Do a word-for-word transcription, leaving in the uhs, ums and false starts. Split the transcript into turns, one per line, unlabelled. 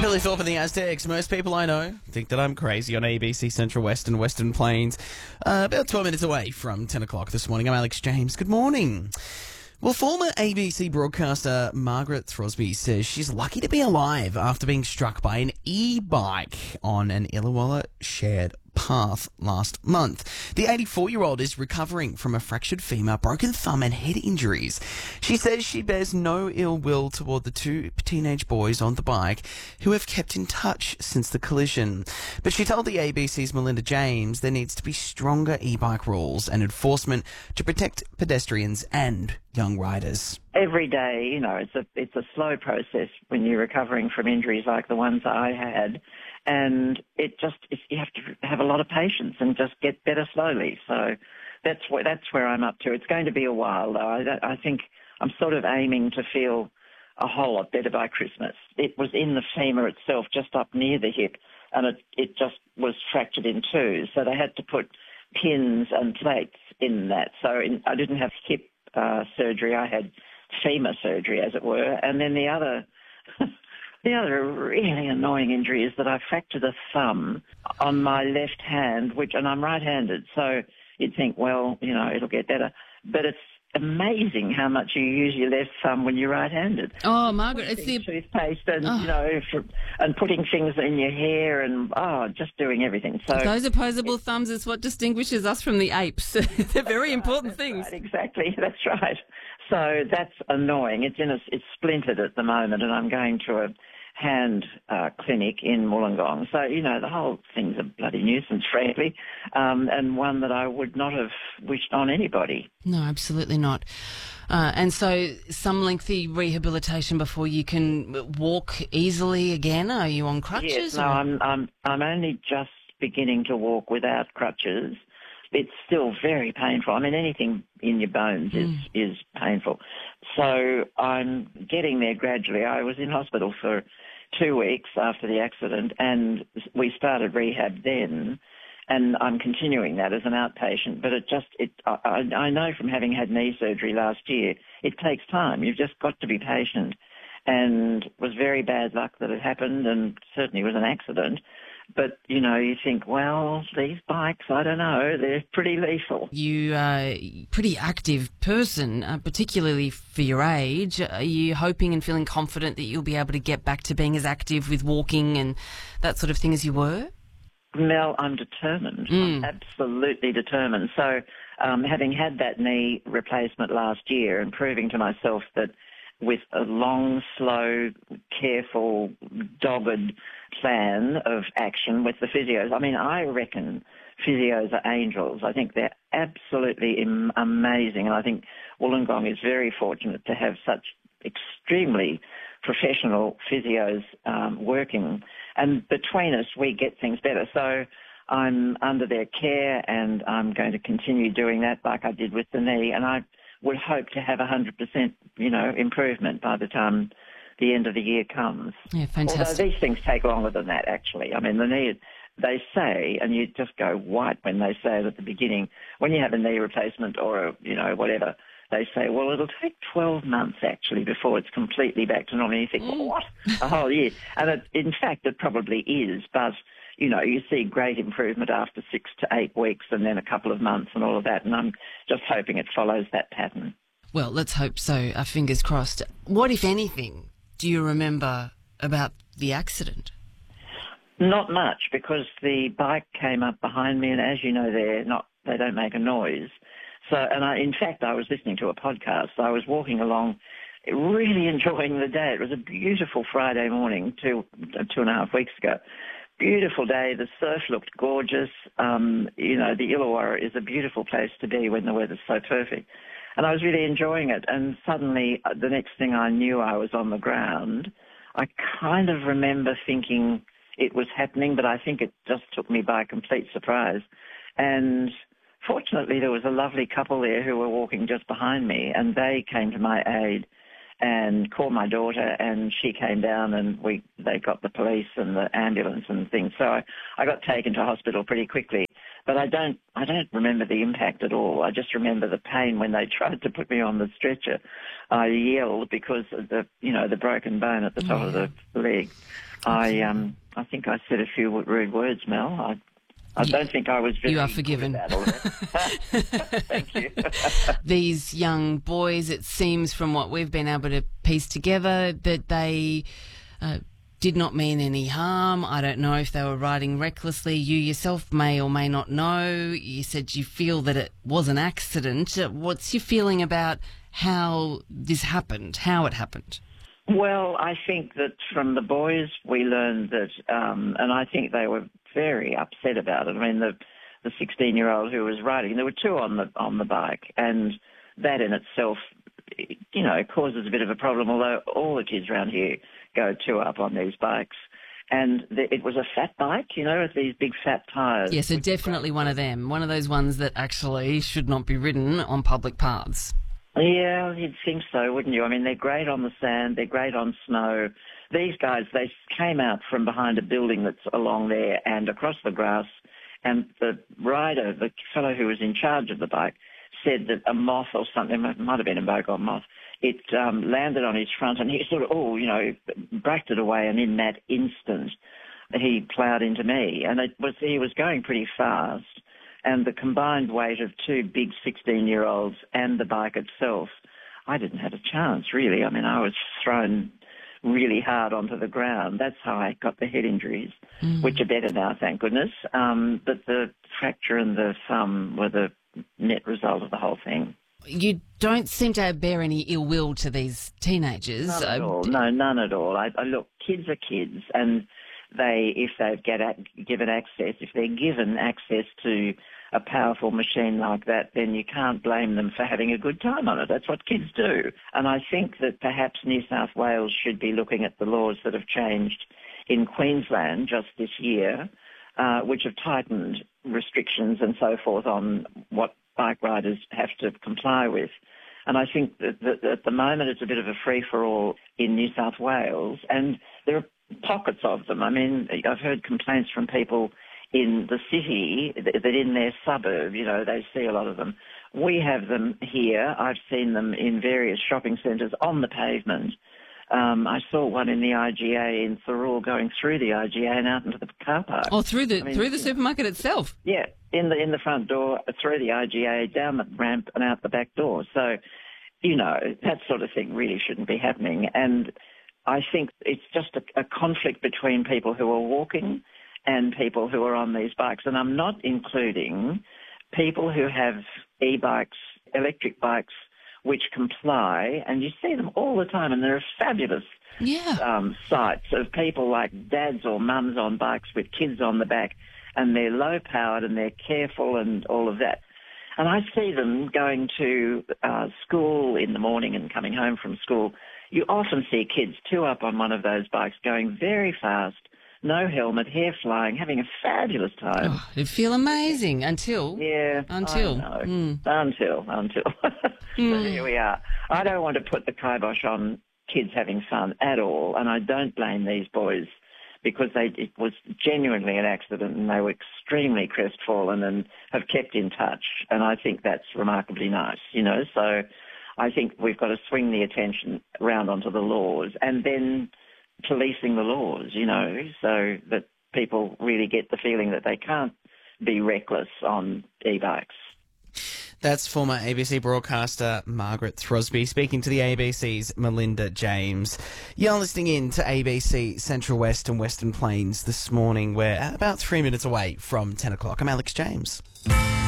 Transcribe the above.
Billy Thorpe and the Aztecs. Most people I know think that I'm crazy on A B C Central West and Western Plains. Uh, about twelve minutes away from ten o'clock this morning. I'm Alex James. Good morning. Well, former A B C broadcaster Margaret Throsby says she's lucky to be alive after being struck by an e-bike on an Illawarra shared path last month. The eighty-four-year-old is recovering from a fractured femur, broken thumb and head injuries. She says she bears no ill will toward the two teenage boys on the bike who have kept in touch since the collision. But she told the A B C's Melinda James there needs to be stronger e-bike rules and enforcement to protect pedestrians and young riders.
Every day, you know, it's a it's a slow process when you're recovering from injuries like the ones I had. And it just, it's, you have to have a lot of patience and just get better slowly. So that's where, that's where I'm up to. It's going to be a while, though. I, I think I'm sort of aiming to feel a whole lot better by Christmas. It was in the femur itself, just up near the hip, and it, it just was fractured in two. So they had to put pins and plates in that. So in, I didn't have hip uh, surgery. I had femur surgery, as it were. And then the other... The other really annoying injury is that I fractured a thumb on my left hand, which, and I'm right-handed, so you'd think, well, you know, it'll get better. But it's amazing how much you use your left thumb when you're right-handed.
Oh, Margaret, it's the
toothpaste and
oh.
you know, for, and putting things in your hair and oh, just doing everything. So
those opposable thumbs is what distinguishes us from the apes. They're very important
right,
things.
Right, exactly, that's right. So that's annoying. It's in a, it's splintered at the moment, and I'm going to a hand uh, clinic in Wollongong. So, you know, the whole thing's a bloody nuisance, frankly, um, and one that I would not have wished on anybody.
No, absolutely not. Uh, and so some lengthy rehabilitation before you can walk easily again? Are you on crutches?
Yes, no, I'm, I'm, I'm only just beginning to walk without crutches. It's still very painful. I mean, anything in your bones is, mm. is painful. So I'm getting there gradually. I was in hospital for two weeks after the accident, and we started rehab then, and I'm continuing that as an outpatient. But it just, it, I, I know from having had knee surgery last year, it takes time. You've just got to be patient. And it was very bad luck that it happened, and certainly was an accident. But, you know, you think, well, these bikes, I don't know, they're pretty lethal.
You are a pretty active person, uh, particularly for your age. Are you hoping and feeling confident that you'll be able to get back to being as active with walking and that sort of thing as you were?
Mel, I'm determined.
Mm.
I'm absolutely determined. So um, having had that knee replacement last year and proving to myself that with a long, slow, careful, dogged plan of action with the physios. I mean, I reckon physios are angels. I think they're absolutely im- amazing, and I think Wollongong is very fortunate to have such extremely professional physios um, working. And between us, we get things better. So I'm under their care, and I'm going to continue doing that like I did with the knee, and I would hope to have one hundred percent, you know, improvement by the time the end of the year comes.
Yeah, fantastic.
Although these things take longer than that, actually. I mean, the knee, they say, and you just go white when they say it at the beginning, when you have a knee replacement or, a, you know, whatever, they say, well, it'll take twelve months, actually, before it's completely back to normal. And you think,
mm.
well, what? A whole year. And it, in fact, it probably is, but you know, you see great improvement after six to eight weeks and then a couple of months and all of that, and I'm just hoping it follows that pattern.
Well, let's hope so. Uh, fingers crossed. What, if anything, do you remember about the accident?
Not much, because the bike came up behind me, and as you know, they're not, they don't make a noise. So, and I, in fact, I was listening to a podcast. So I was walking along, really enjoying the day. It was a beautiful Friday morning, two, two and a half weeks ago. Beautiful day. The surf looked gorgeous. Um, you know, the Illawarra is a beautiful place to be when the weather's so perfect. And I was really enjoying it. And suddenly, uh, the next thing I knew, I was on the ground. I kind of remember thinking it was happening, but I think it just took me by complete surprise. And fortunately, there was a lovely couple there who were walking just behind me, and they came to my aid and called my daughter, and she came down, and we they got the police and the ambulance and things. So I, I got taken to hospital pretty quickly. But I don't, I don't remember the impact at all. I just remember the pain when they tried to put me on the stretcher. I yelled because of the, you know, the broken bone at the top
oh,
of
yeah.
the leg. I, um, I think I said a few rude words, Mel. I, I don't think I was very
You are
good
forgiven.
at all that. Thank you.
These young boys, it seems from what we've been able to piece together, that they uh, did not mean any harm. I don't know if they were riding recklessly. You yourself may or may not know. You said you feel that it was an accident. What's your feeling about how this happened, how it happened?
Well, I think that from the boys we learned that, um, and I think they were very upset about it. I mean, the the sixteen-year-old who was riding, there were two on the on the bike, and that in itself, you know, causes a bit of a problem. Although all the kids around here go two up on these bikes, and the, it was a fat bike, you know, with these big fat tyres.
Yeah, so definitely one of them, one of those ones that actually should not be ridden on public paths.
Yeah, you'd think so, wouldn't you? I mean, they're great on the sand, they're great on snow. These guys, they came out from behind a building that's along there and across the grass, and the rider, the fellow who was in charge of the bike, said that a moth or something, it might have been a bogor moth, it um, landed on his front, and he sort of, oh, you know, braked it away, and in that instant, he ploughed into me, and it was he was going pretty fast. And the combined weight of two big sixteen-year-olds and the bike itself, I didn't have a chance, really. I mean, I was thrown really hard onto the ground. That's how I got the head injuries, mm. which are better now, thank goodness. Um, but the fracture and the thumb were the net result of the whole thing.
You don't seem to bear any ill will to these teenagers.
None at all. No, none at all. I, I look, kids are kids, and they, if they get at, given access, if they're given access to a powerful machine like that, then you can't blame them for having a good time on it. That's what kids do. And I think that perhaps New South Wales should be looking at the laws that have changed in Queensland just this year, uh, which have tightened restrictions and so forth on what bike riders have to comply with. And I think that, that at the moment it's a bit of a free-for-all in New South Wales, and there are pockets of them. I mean, I've heard complaints from people in the city that in their suburb, you know, they see a lot of them. We have them here. I've seen them in various shopping centres on the pavement. Um, I saw one in the I G A in Thurrool going through the I G A and out into the car park.
Oh, through the
I mean,
through the supermarket itself?
Yeah, in the in the front door, through the I G A, down the ramp and out the back door. So, you know, that sort of thing really shouldn't be happening. And I think it's just a, a conflict between people who are walking and people who are on these bikes. And I'm not including people who have e-bikes, electric bikes, which comply, and you see them all the time, and there are fabulous
yeah.
um, sites of people like dads or mums on bikes with kids on the back, and they're low-powered and they're careful and all of that. And I see them going to uh, school in the morning and coming home from school. You often see kids two up on one of those bikes going very fast, no helmet, hair flying, having a fabulous time.
Oh, it'd feel amazing until...
Yeah,
Until.
I know.
Mm.
Until, until. So
Mm.
here we are. I don't want to put the kibosh on kids having fun at all, and I don't blame these boys because they it was genuinely an accident and they were extremely crestfallen and have kept in touch, and I think that's remarkably nice, you know. So I think we've got to swing the attention round onto the laws and then policing the laws, you know, so that people really get the feeling that they can't be reckless on e-bikes.
That's former A B C broadcaster Margaret Throsby speaking to the A B C's Melinda James. You're listening in to A B C Central West and Western Plains this morning. We're about three minutes away from ten o'clock. I'm Alex James.